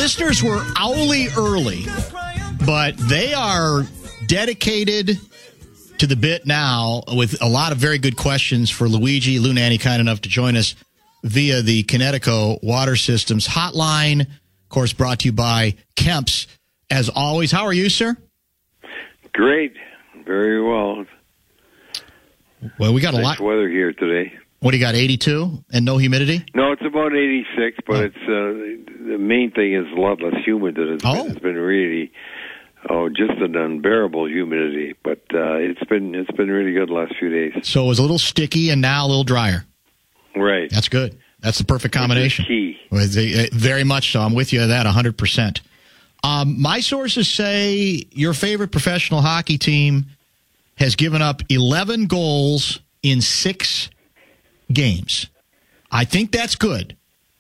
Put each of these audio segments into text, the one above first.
listeners were owly early, but they are dedicated to the bit now with a lot of very good questions for Luigi. Lou Nanny, kind enough to join us via the Connecticut Water Systems hotline. Of course, brought to you by Kemp's. As always, how are you, sir? Great. Very well. Well, we got a nice lot. Weather here today. What do you got, 82 and no humidity? No, it's about 86, but it's the main thing is a lot less humid than it's been. It's been really just an unbearable humidity, but it's been really good the last few days. So it was a little sticky and now a little drier. Right. That's good. That's the perfect combination. Key. Very much so. I'm with you on that 100%. My sources say your favorite professional hockey team has given up 11 goals in 6 games. I think that's good.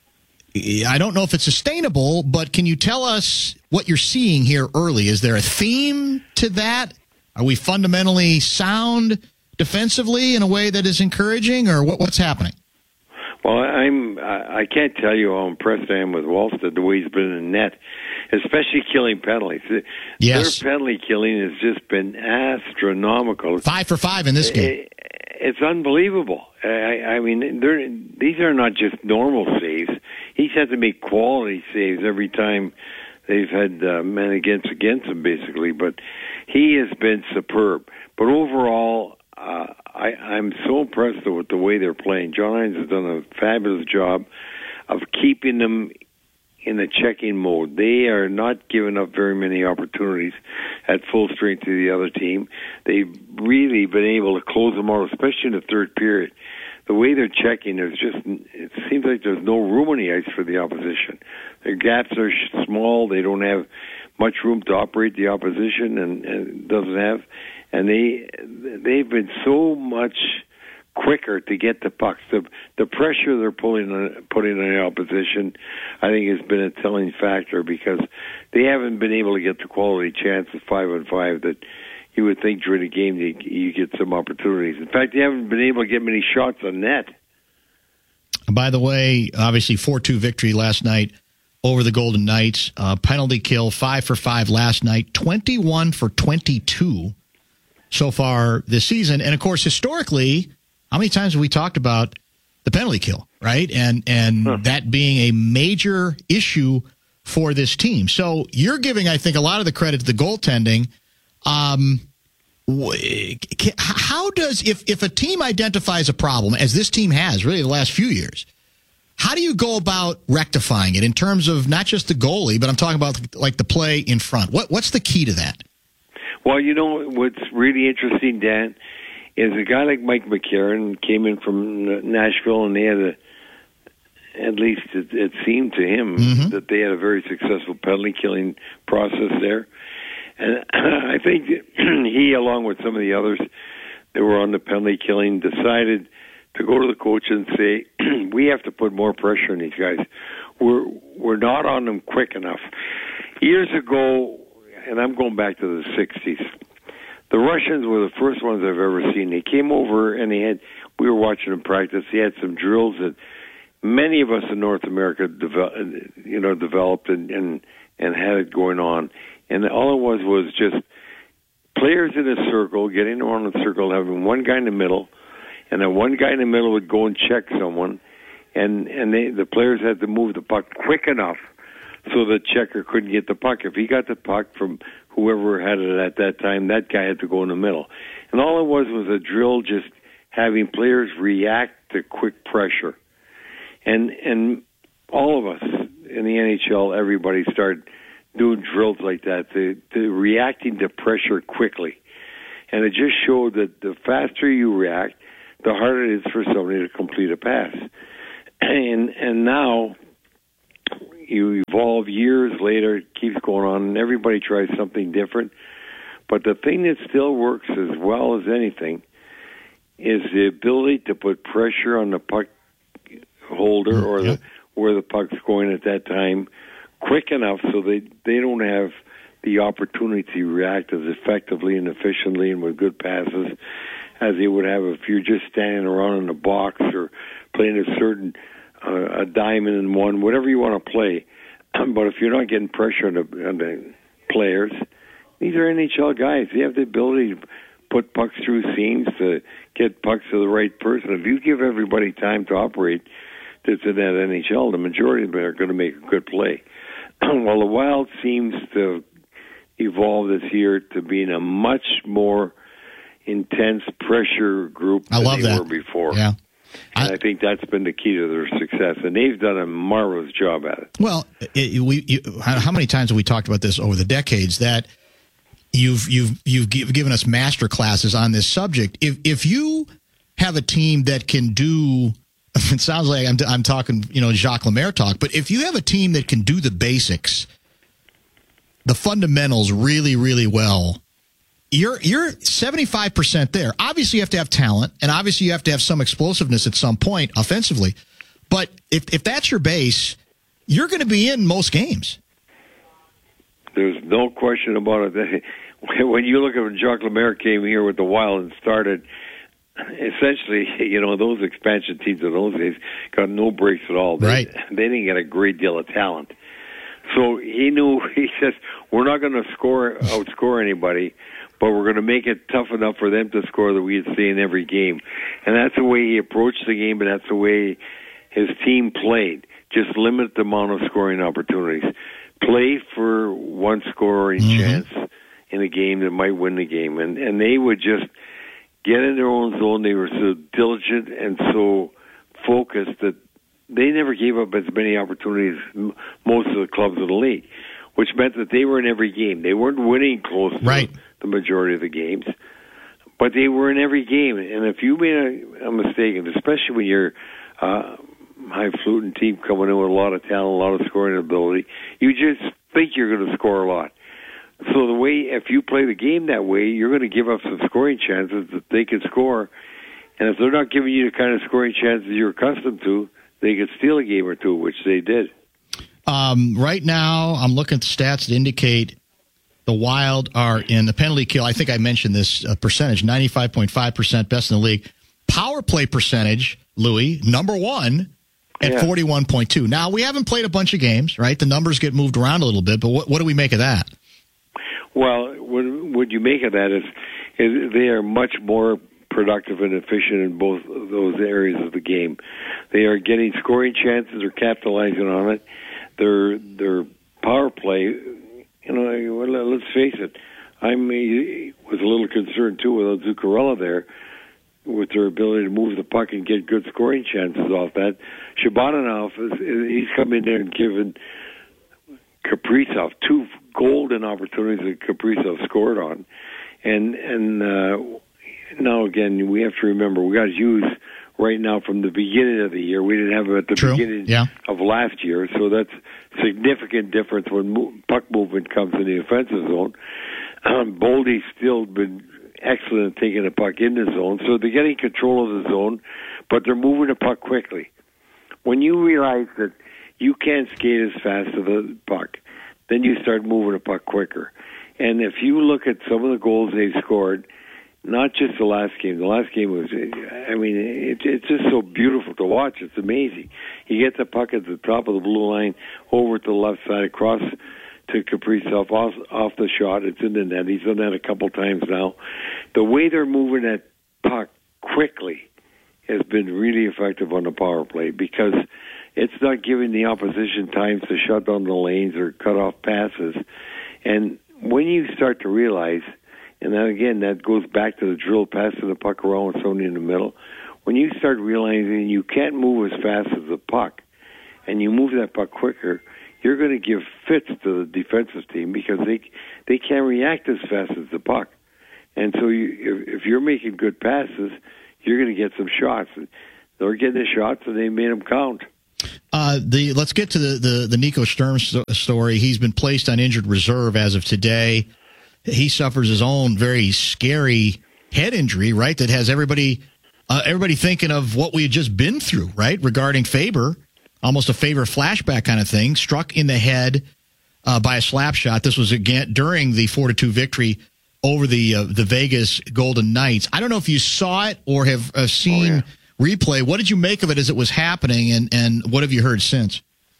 I don't know if it's sustainable, but can you tell us what you're seeing here early? Is there a theme to that? Are we fundamentally sound defensively in a way that is encouraging, or what's happening? Well, I can't tell you how impressed I am with Wallstead, the way he's been in net, especially killing penalties. Yes. Their penalty killing has just been astronomical. 5 for 5 in this game. It's unbelievable. I mean, these are not just normal saves. He's had to make quality saves every time they've had men against him, basically. But he has been superb. But overall, I'm so impressed with the way they're playing. John Hines has done a fabulous job of keeping them in the checking mode. They are not giving up very many opportunities at full strength to the other team. They've really been able to close them out, especially in the third period. The way they're checking, it seems like there's no room on the ice for the opposition. Their gaps are small. They don't have much room to operate the opposition, and doesn't have. And they've been so much quicker to get the pucks. The pressure they're putting on the opposition, I think, has been a telling factor, because they haven't been able to get the quality chance of 5-on-5 that you would think during a game you get some opportunities. In fact, they haven't been able to get many shots on net. By the way, obviously 4-2 victory last night over the Golden Knights. Penalty kill 5 for 5 last night, 21 for 22 so far this season. And of course, historically, how many times have we talked about the penalty kill, right? And that being a major issue for this team. So you're giving, I think, a lot of the credit to the goaltending. How does, if a team identifies a problem, as this team has really the last few years, how do you go about rectifying it in terms of not just the goalie, but I'm talking about like the play in front? What's the key to that? Well, you know, what's really interesting, Dan, is a guy like Mike McCarron came in from Nashville, and they had at least it seemed to him that they had a very successful penalty killing process there. And I think he, along with some of the others that were on the penalty killing, decided to go to the coach and say, we have to put more pressure on these guys. We're not on them quick enough. Years ago, and I'm going back to the 60s, the Russians were the first ones I've ever seen. They came over and we were watching them practice. They had some drills that many of us in North America developed and had it going on. And all it was just players in a circle, getting around the circle, having one guy in the middle, and then one guy in the middle would go and check someone, and the players had to move the puck quick enough so the checker couldn't get the puck. If he got the puck from whoever had it at that time, that guy had to go in the middle. And all it was a drill, just having players react to quick pressure. And all of us in the NHL, everybody started doing drills like that, to reacting to pressure quickly. And it just showed that the faster you react, the harder it is for somebody to complete a pass. And now you evolve years later, it keeps going on, and everybody tries something different. But the thing that still works as well as anything is the ability to put pressure on the puck holder or where the puck's going at that time quick enough so they don't have the opportunity to react as effectively and efficiently and with good passes as they would have if you're just standing around in the box or playing a certain a diamond in one, whatever you want to play. But if you're not getting pressure on the players, these are NHL guys. They have the ability to put pucks through seams, to get pucks to the right person. If you give everybody time to operate that's in that NHL, the majority of them are going to make a good play. Well, the Wild seems to evolve this year to being a much more intense pressure group than they were before. Yeah. And I think that's been the key to their success, and they've done a marvelous job at it. Well, how many times have we talked about this over the decades that you've given us master classes on this subject? If you have a team that can do, it sounds like I'm talking, Jacques Lemaire talk, but if you have a team that can do the basics, the fundamentals really, really well, You're 75% there. Obviously, you have to have talent, and obviously, you have to have some explosiveness at some point offensively. But if that's your base, you're going to be in most games. There's no question about it. When you look at when Jacques Lemaire came here with the Wild and started, essentially, those expansion teams in those days got no breaks at all. They didn't get a great deal of talent. So he says, we're not going to outscore anybody, but we're going to make it tough enough for them to score that we'd see in every game. And that's the way he approached the game, and that's the way his team played. Just limit the amount of scoring opportunities. Play for one scoring chance in a game that might win the game. And they would just get in their own zone. They were so diligent and so focused that they never gave up as many opportunities as most of the clubs in the league, which meant that they were in every game. They weren't winning close to the majority of the games, but they were in every game. And if you made a mistake, and especially when you're high-fluting team coming in with a lot of talent, a lot of scoring ability, you just think you're going to score a lot. So if you play the game that way, you're going to give up some scoring chances that they can score. And if they're not giving you the kind of scoring chances you're accustomed to, they could steal a game or two, which they did. Right now, I'm looking at the stats that indicate the Wild are in the penalty kill. I think I mentioned this percentage, 95.5%, best in the league. Power play percentage, Louis, number one at 41.2. Now, we haven't played a bunch of games, right? The numbers get moved around a little bit, but what do we make of that? Well, what you make of that is they are much more productive and efficient in both of those areas of the game. They are getting scoring chances or capitalizing on it. Their power play, let's face it, I was a little concerned too with Zuccarello there, with their ability to move the puck and get good scoring chances off that. Shabanov, he's come in there and given Kaprizov two golden opportunities that Kaprizov scored on. And now, again, we have to remember, we got to use right now from the beginning of the year. We didn't have it at the beginning of last year, so that's significant difference when puck movement comes in the offensive zone. Boldy's still been excellent at taking the puck in the zone, so they're getting control of the zone, but they're moving the puck quickly. When you realize that you can't skate as fast as the puck, then you start moving the puck quicker. And if you look at some of the goals they've scored, not just the last game. The last game was, it's just so beautiful to watch. It's amazing. You get the puck at the top of the blue line, over to the left side, across to Kaprizov, off the shot. It's in the net. He's done that a couple times now. The way they're moving that puck quickly has been really effective on the power play because it's not giving the opposition time to shut down the lanes or cut off passes. And when you start to realize, and then again, that goes back to the drill pass to the puck around with somebody in the middle. When you start realizing you can't move as fast as the puck, and you move that puck quicker, you're going to give fits to the defensive team because they can't react as fast as the puck. And so if you're making good passes, you're going to get some shots. They're getting the shots, and they made them count. Let's get to the Nico Sturm story. He's been placed on injured reserve as of today. He suffers his own very scary head injury, right, that has everybody thinking of what we had just been through, right, regarding Faber, almost a Faber flashback kind of thing, struck in the head by a slap shot. This was, again, during the 4-2 victory over the Vegas Golden Knights. I don't know if you saw it or have seen replay. What did you make of it as it was happening, and what have you heard since?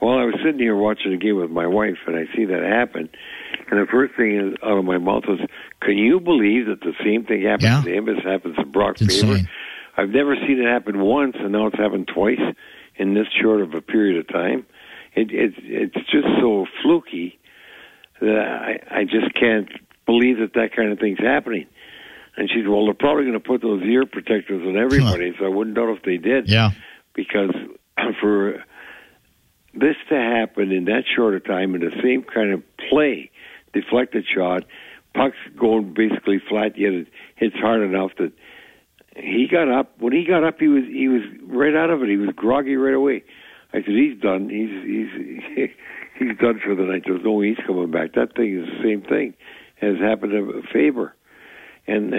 Well, I was sitting here watching the game with my wife, and I see that happen. And the first thing is out of my mouth was, can you believe that the same thing happens to him as happens to Brock Faber? I've never seen it happen once, and now it's happened twice in this short of a period of time. It's just so fluky that I just can't believe that kind of thing's happening. And she said, well, they're probably going to put those ear protectors on everybody, so I wouldn't doubt if they did. Yeah. Because for this to happen in that short a time in the same kind of play, deflected shot, puck's going basically flat, yet it hits hard enough that he got up. When he got up, he was right out of it. He was groggy right away. I said, he's done. He's done for the night. There's no way he's coming back. That thing is the same thing as happened to Faber. And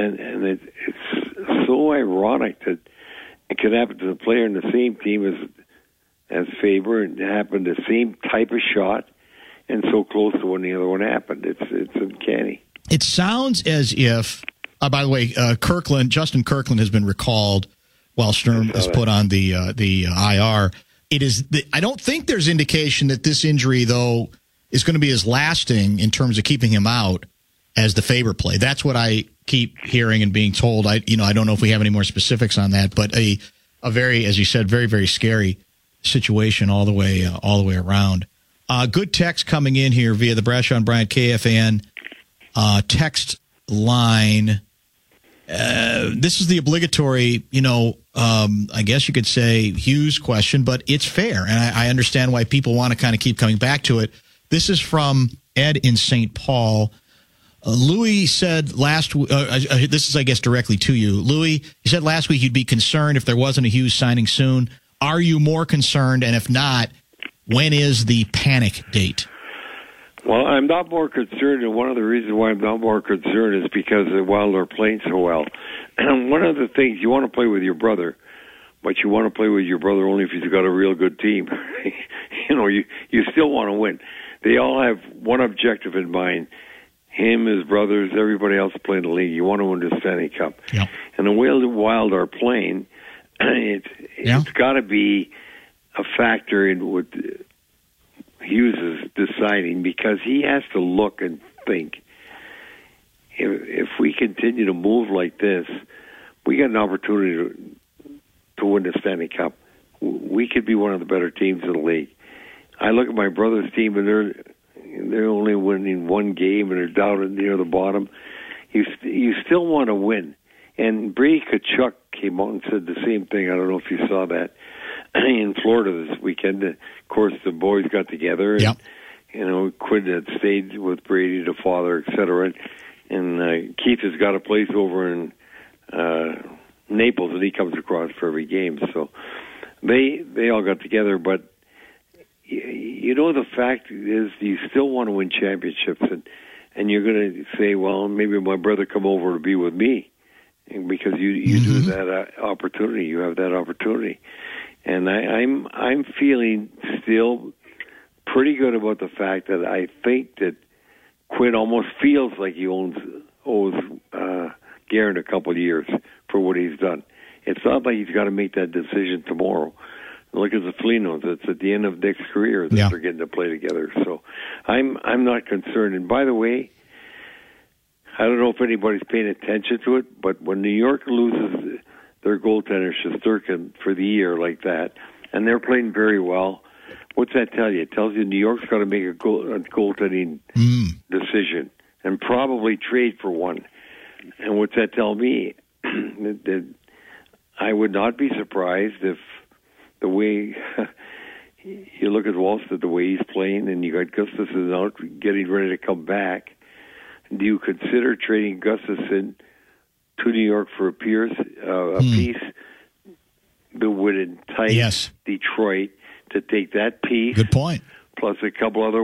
it's so ironic that it could happen to the player in the same team as Faber and happen the same type of shot and so close to when the other one happened. It's uncanny. It sounds as if, by the way, Justin Kirkland has been recalled while Sturm is put on the IR. I don't think there's indication that this injury, though, is going to be as lasting in terms of keeping him out as the Faber play. That's what I keep hearing and being told. I don't know if we have any more specifics on that, but a very, as you said, very, very scary situation all the way around. Good text coming in here via the Bradshaw and Bryant KFAN text line. This is the obligatory, I guess you could say Hughes question, but it's fair, and I understand why people want to kind of keep coming back to it. This is from Ed in St. Paul. Louis said this is, I guess, directly to you. Louis, you said last week you'd be concerned if there wasn't a Hughes signing soon. Are you more concerned? And if not, when is the panic date? Well, I'm not more concerned, and one of the reasons why I'm not more concerned is because while they're playing so well, and one of the things, you want to play with your brother, but you want to play with your brother only if he's got a real good team. You still want to win. They all have one objective in mind. Him, his brothers, everybody else playing the league. You want to win the Stanley Cup. Yep. And the way the Wild are playing, it's got to be a factor in what Hughes is deciding, because he has to look and think, if we continue to move like this, we got an opportunity to win the Stanley Cup. We could be one of the better teams in the league. I look at my brother's team, and they're only winning one game, and they're down near the bottom. You still want to win. And Brady Tkachuk came out and said the same thing. I don't know if you saw that in Florida this weekend. Of course, the boys got together. And, Quinn had stayed with Brady, the father, etc. And Keith has got a place over in Naples, and he comes across for every game. So they all got together, but the fact is, you still want to win championships, and you're going to say, well, maybe my brother come over to be with me, because you do that opportunity. You have that opportunity, and I'm feeling still pretty good about the fact that I think that Quinn almost feels like he owes Guerin a couple of years for what he's done. It's not like he's got to make that decision tomorrow. Look at the Felinos. It's at the end of Dick's career that they're getting to play together. So I'm not concerned. And by the way, I don't know if anybody's paying attention to it, but when New York loses their goaltender, Shesterkin, for the year like that, and they're playing very well, what's that tell you? It tells you New York's got to make a goaltending decision and probably trade for one. And what's that tell me? That I would not be surprised if the way you look at Wallstedt, the way he's playing, and you got Gustafsson out getting ready to come back, do you consider trading Gustafsson to New York for a piece that would entice Detroit to take that piece? Good point. Plus a couple other